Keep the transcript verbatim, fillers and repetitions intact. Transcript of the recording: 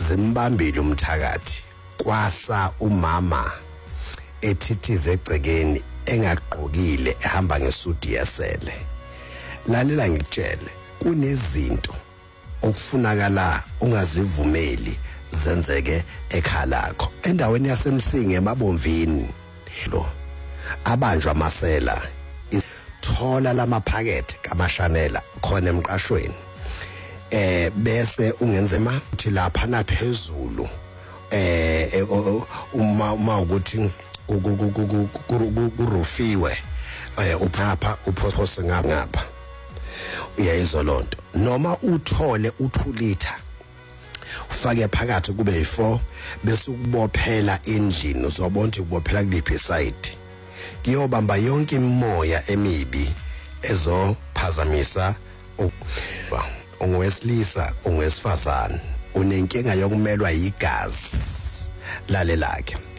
zimbambile umthakathi kwasa umama ethithize egcekeni engaqokile ehamba ngesudi yasele. Lalela ngitshele, kunezinto okufunakala ungazivumeli zenzeke ekhaya lakho. Endaweni yasemsinge emabomvini lo abanjwa amasela, thola lamaphakethe kamashanela khona emqashweni, eh bese ungenzema uthi lapha naphezulu eh uma uma ukuthi kurufiwe eh uphapha uphose ngapha uyayizwa lonto, noma uthole u2 liter ufake phakathi kube yi4 bese ukubophela endlini, uzobona ukuthi ubophela kuliphi side, kuyobamba yonke imimoya emibi ezophazamisa ungowesilisa ungowesifazane unenkinga yokumelwa yigazi. Lalela ke